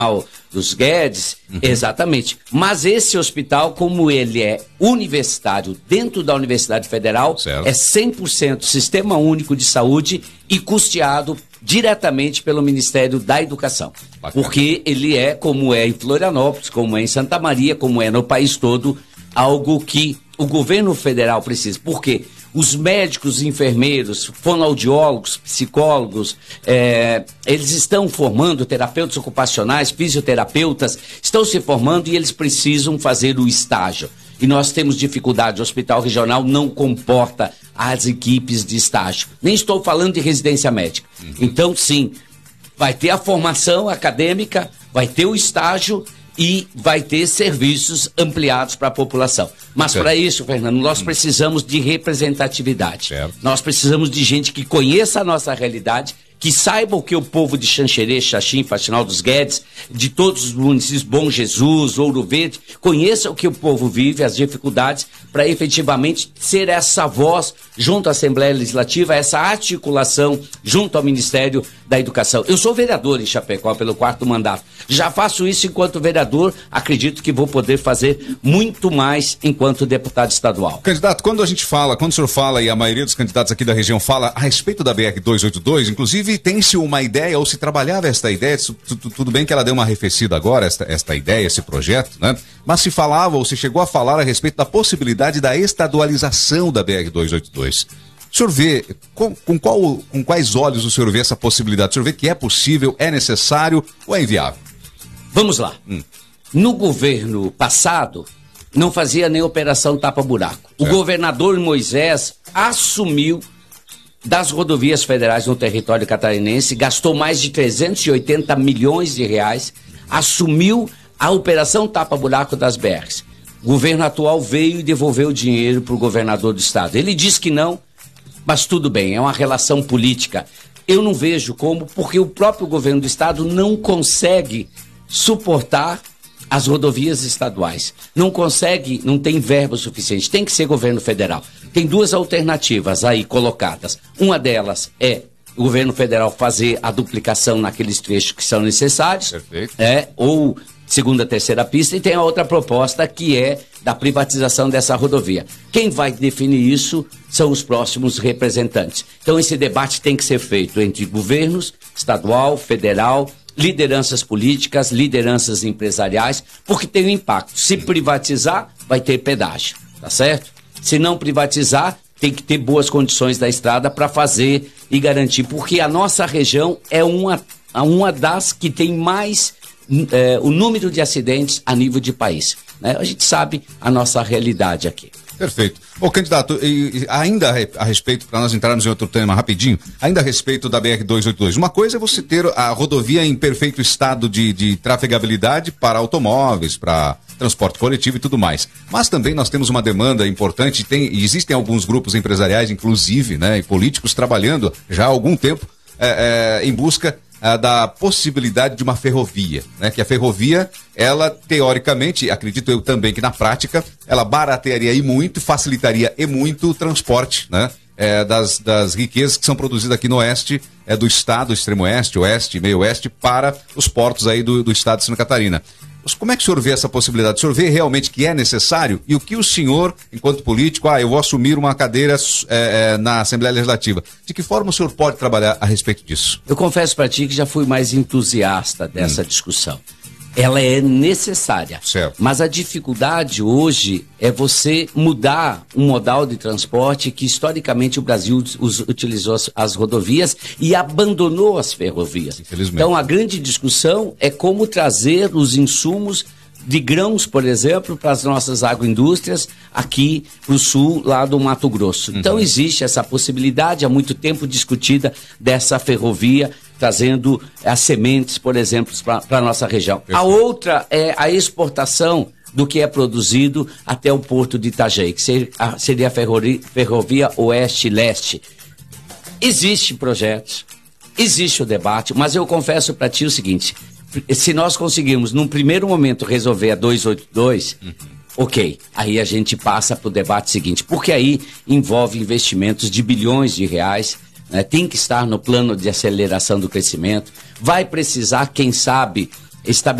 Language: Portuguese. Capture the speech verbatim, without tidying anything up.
dos Guedes, uhum. Exatamente. Mas esse hospital, como ele é universitário dentro da Universidade Federal, certo. É cem por cento Sistema Único de Saúde e custeado diretamente pelo Ministério da Educação. Bacana. Porque ele é, como é em Florianópolis, como é em Santa Maria, como é no país todo, algo que o governo federal precisa. Por quê? Os médicos, enfermeiros, fonoaudiólogos, psicólogos, é, eles estão formando terapeutas ocupacionais, fisioterapeutas, estão se formando e eles precisam fazer o estágio. E nós temos dificuldade, o hospital regional não comporta as equipes de estágio. Nem estou falando de residência médica. Uhum. Então, sim, vai ter a formação acadêmica, vai ter o estágio e vai ter serviços ampliados para a população. Mas para isso, Fernando, nós precisamos de representatividade. Certo. Nós precisamos de gente que conheça a nossa realidade, que saiba o que o povo de Xanxerê, Xaxim, Faxinal dos Guedes, de todos os municípios, Bom Jesus, Ouro Verde, conheça o que o povo vive, as dificuldades, para efetivamente ser essa voz junto à Assembleia Legislativa, essa articulação junto ao Ministério da Educação. Eu sou vereador em Chapecó pelo quarto mandato. Já faço isso enquanto vereador, acredito que vou poder fazer muito mais enquanto deputado estadual. Candidato, quando a gente fala, quando o senhor fala e a maioria dos candidatos aqui da região fala a respeito da B R duzentos e oitenta e dois, inclusive tem-se uma ideia, ou se trabalhava esta ideia, tudo bem que ela deu uma arrefecida agora, esta, esta ideia, esse projeto, né? Mas se falava, ou se chegou a falar a respeito da possibilidade da estadualização da B R duzentos e oitenta e dois. O senhor vê, com, com, qual, com quais olhos o senhor vê essa possibilidade? O senhor vê que é possível, é necessário ou é inviável? Vamos lá. Hum. No governo passado, não fazia nem operação tapa-buraco. O governador Moisés assumiu das rodovias federais no território catarinense, gastou mais de trezentos e oitenta milhões de reais, assumiu a operação tapa-buraco das B Rs. O governo atual veio e devolveu o dinheiro para o governador do estado. Ele disse que não, mas tudo bem, é uma relação política. Eu não vejo como, porque o próprio governo do estado não consegue suportar as rodovias estaduais. Não consegue, não tem verba suficiente. Tem que ser governo federal. Tem duas alternativas aí colocadas. Uma delas é o governo federal fazer a duplicação naqueles trechos que são necessários. Perfeito. É, ou segunda, terceira pista. E tem a outra proposta que é da privatização dessa rodovia. Quem vai definir isso são os próximos representantes. Então esse debate tem que ser feito entre governos, estadual, federal, lideranças políticas, lideranças empresariais, porque tem um impacto. Se privatizar, vai ter pedágio, tá certo? Se não privatizar, tem que ter boas condições da estrada para fazer e garantir, porque a nossa região é uma, uma das que tem mais é, o número de acidentes a nível de país, né? A gente sabe a nossa realidade aqui. Perfeito. Ô, candidato, e, e ainda a respeito, para nós entrarmos em outro tema rapidinho, ainda a respeito da B R duzentos e oitenta e dois, uma coisa é você ter a rodovia em perfeito estado de, de trafegabilidade para automóveis, para transporte coletivo e tudo mais. Mas também nós temos uma demanda importante, tem, e existem alguns grupos empresariais, inclusive, né, e políticos trabalhando já há algum tempo é, é, em busca Uh, da possibilidade de uma ferrovia, né? Que a ferrovia, ela teoricamente, acredito eu também que na prática, ela baratearia e muito, facilitaria e muito o transporte, né? É, das, das riquezas que são produzidas aqui no oeste, é, do estado, extremo oeste, oeste, meio oeste, para os portos aí do, do estado de Santa Catarina. Mas como é que o senhor vê essa possibilidade? O senhor vê realmente que é necessário? E o que o senhor, enquanto político, ah, eu vou assumir uma cadeira é, é, na Assembleia Legislativa. De que forma o senhor pode trabalhar a respeito disso? Eu confesso para ti que já fui mais entusiasta dessa hum. discussão. Ela é necessária. Certo. Mas a dificuldade hoje é você mudar um modal de transporte que historicamente o Brasil us, utilizou as, as rodovias e abandonou as ferrovias. Infelizmente. Então a grande discussão é como trazer os insumos de grãos, por exemplo, para as nossas agroindústrias aqui para o sul, lá do Mato Grosso. Uhum. Então existe essa possibilidade, há muito tempo discutida, dessa ferrovia, trazendo as sementes, por exemplo, para a nossa região. Perfeito. A outra é a exportação do que é produzido até o porto de Itajaí, que seria a ferrovia, ferrovia oeste-leste. Existem projetos, existe o debate, mas eu confesso para ti o seguinte: se nós conseguirmos, num primeiro momento, resolver a duzentos e oitenta e dois, uhum. ok, aí a gente passa para o debate seguinte, porque aí envolve investimentos de bilhões de reais, né? Tem que estar no plano de aceleração do crescimento, vai precisar, quem sabe, estabelecer